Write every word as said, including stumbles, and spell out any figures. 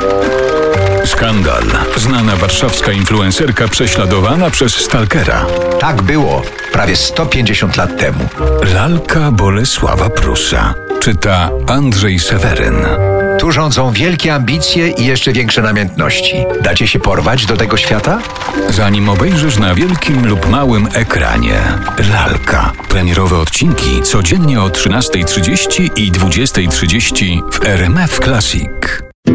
Skandal. Znana warszawska influencerka prześladowana przez stalkera. Tak było prawie sto pięćdziesiąt lat temu. Lalka Bolesława Prusa. Czyta Andrzej Seweryn. Tu rządzą wielkie ambicje i jeszcze większe namiętności. Dacie się porwać do tego świata? Zanim obejrzysz na wielkim lub małym ekranie. Lalka. Premierowe odcinki codziennie o trzynastej trzydzieści i dwudziestej trzydzieści w R M F Classic.